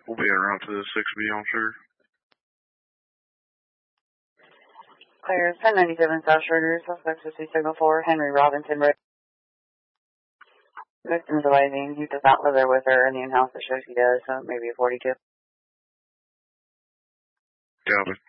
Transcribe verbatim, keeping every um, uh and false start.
We'll be en route to the six B on Sugar. Clear, ten ninety-seven South Sugar, suspect fifty signal four, Henry Robinson, right. Victim's arriving. He does not live there with her, and the in-house that shows he does, so maybe a forty-two. Copy.